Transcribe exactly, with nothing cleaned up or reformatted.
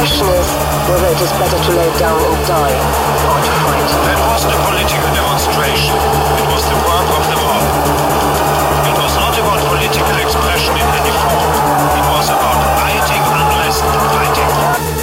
question is whether it is better to lay down and die or to fight. That was the police.